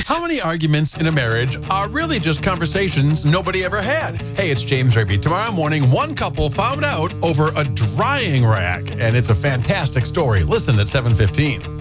How many arguments in a marriage are really just conversations nobody ever had? Hey, it's James Rigby. Tomorrow morning, one couple found out over a drying rack, and it's a fantastic story. Listen at 7:15.